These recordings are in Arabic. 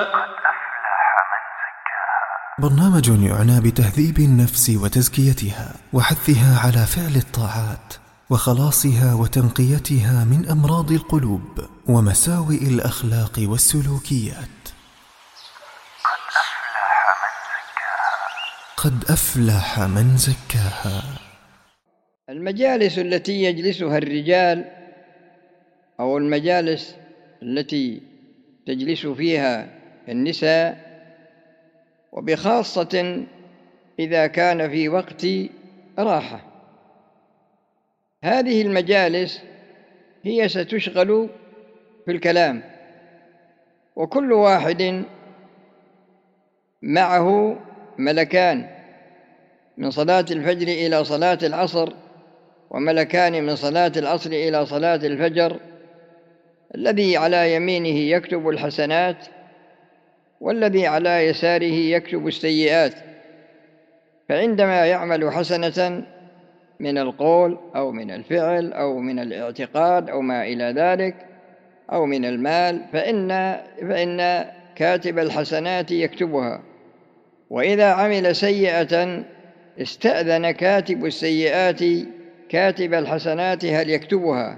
برنامج يعنى بتهذيب النفس وتزكيتها وحثها على فعل الطاعات وخلاصها وتنقيتها من أمراض القلوب ومساوئ الأخلاق والسلوكيات. قد أفلح من زكاها. المجالس التي يجلسها الرجال أو المجالس التي تجلس فيها النساء، وبخاصة إذا كان في وقت راحة، هذه المجالس هي ستشغل في الكلام، وكل واحد معه ملكان من صلاة الفجر إلى صلاة العصر، وملكان من صلاة العصر إلى صلاة الفجر. الذي على يمينه يكتب الحسنات، والذي على يساره يكتب السيئات. فعندما يعمل حسنة من القول أو من الفعل أو من الاعتقاد أو ما إلى ذلك أو من المال، فإن كاتب الحسنات يكتبها. وإذا عمل سيئة استأذن كاتب السيئات كاتب الحسنات هل يكتبها،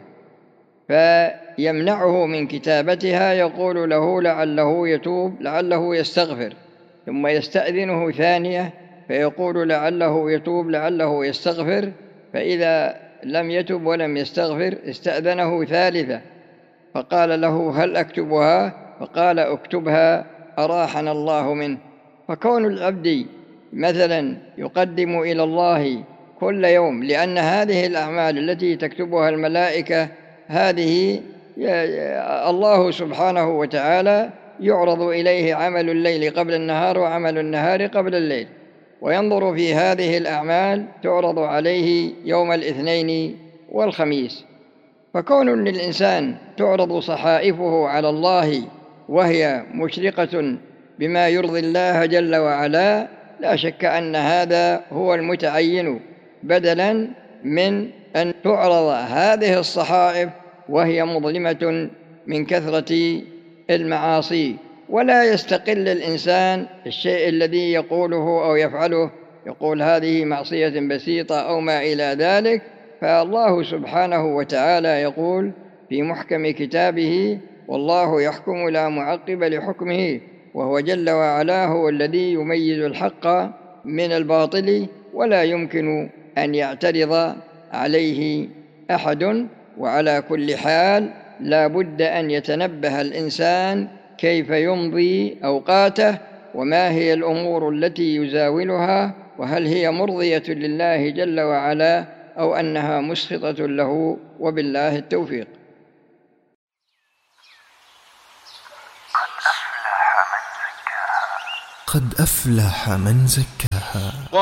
فيمنعه من كتابتها، يقول له لعله يتوب لعله يستغفر، ثم يستأذنه ثانية فيقول لعله يتوب لعله يستغفر، فإذا لم يتب ولم يستغفر استأذنه ثالثة فقال له هل أكتبها؟ فقال اكتبها أراحنا الله منه. فكون العبد مثلا يقدم إلى الله كل يوم، لأن هذه الأعمال التي تكتبها الملائكة هذه الله سبحانه وتعالى يعرض إليه عمل الليل قبل النهار وعمل النهار قبل الليل، وينظر في هذه الأعمال تعرض عليه يوم الاثنين والخميس. فكون للإنسان تعرض صحائفه على الله وهي مشرقة بما يرضي الله جل وعلا، لا شك أن هذا هو المتعين، بدلاً من أن تعرض هذه الصحائف وهي مظلمة من كثرة المعاصي. ولا يستقل الإنسان الشيء الذي يقوله أو يفعله، يقول هذه معصية بسيطة أو ما إلى ذلك. فالله سبحانه وتعالى يقول في محكم كتابه والله يحكم لا معقب لحكمه، وهو جل وعلا هو الذي يميز الحق من الباطل، ولا يمكن أن يعترض عليه أحد. وعلى كل حال لا بد أن يتنبه الإنسان كيف يمضي أوقاته، وما هي الأمور التي يزاولها، وهل هي مرضية لله جل وعلا أو أنها مسخطة له، وبالله التوفيق. قد أفلح من زكاها.